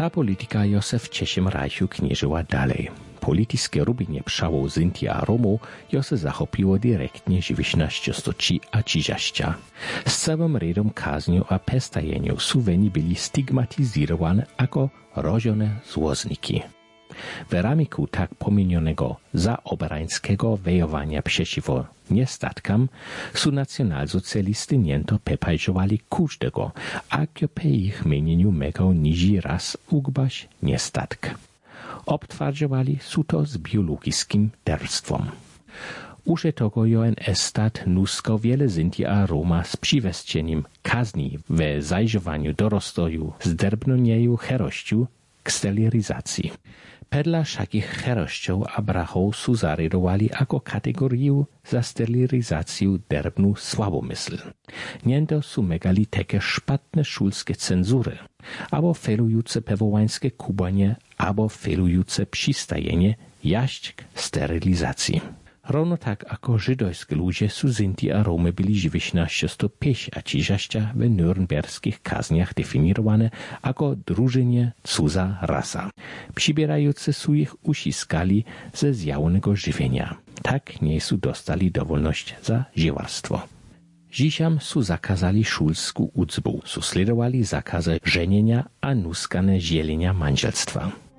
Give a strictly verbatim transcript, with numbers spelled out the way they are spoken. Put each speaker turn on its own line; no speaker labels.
Ta polityka jo se w Czesiem Rajchu knieżyła dalej. Politiskie rubienie przałów Zinti a Romów jo se zachopiło direktnie dziewiętnaście a trzydzieści. Z całym redom kazniów a pestajeniów suweni byli stygmatyzowane jako rożone złozniki. W ramiku tak pomienionego zaoberańskiego wojowania przeciwko niestatkam su nacjonalsocjalisty niento pepajżowali każdego, a po ich mienieniu megał niži raz ugbaś niestatk. Obtwardzowali su to z biologiskim derstwom. Uże tego jo en estat nusko wiele Zinti a Roma z przywescieniem kazni we zajrzowaniu dorostoju zderbnonieju herościu k sterylizacji. Pedla wszakich herościów a brachów su zarydowali jako kategorię za sterylizację derbnu słabomysl. Niento su megali takie szpatne szulskie cenzury, abo felujące pewołańskie kubanie, abo felujące przystajenie jaść k sterylizacji. Równo tak jako żydojskie ludzie su Zinti a Romy byli dziewiętnaście pięć a trzydzieści w nürnberskich kazniach definiowane jako drużynie cudza rasa, przybierające su ich uściskali ze zjawnego żywienia. Tak nie su dostali dowolność za ziewarstwo. Dziesiam su zakazali szulsku ucbu, su sledowali zakazę żenienia a nuskane zielenia manżelstwa.